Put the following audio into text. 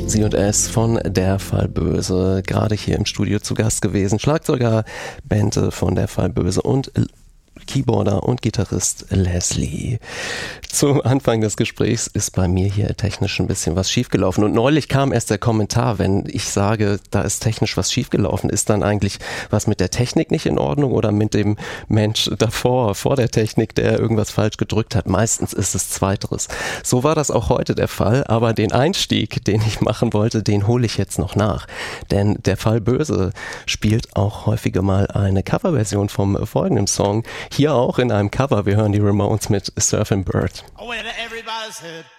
C&S von Der Fall Böse, gerade hier im Studio zu Gast gewesen. Schlagzeuger Bente von Der Fall Böse und Keyboarder und Gitarrist Leslie. Zum Anfang des Gesprächs ist bei mir hier technisch ein bisschen was schiefgelaufen und neulich kam erst der Kommentar, wenn ich sage, da ist technisch was schiefgelaufen, ist dann eigentlich was mit der Technik nicht in Ordnung oder mit dem Mensch davor, vor der Technik, der irgendwas falsch gedrückt hat? Meistens ist es Zweiteres. So war das auch heute der Fall, aber den Einstieg, den ich machen wollte, den hole ich jetzt noch nach. Denn Der Fall Böse spielt auch häufiger mal eine Coverversion vom folgenden Song. Hier auch in einem Cover. Wir hören die Ramones mit Surfing Bird. When everybody's head